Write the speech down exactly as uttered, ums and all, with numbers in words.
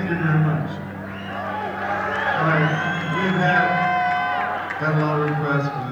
you very much. All right, we've had, had a lot of requests for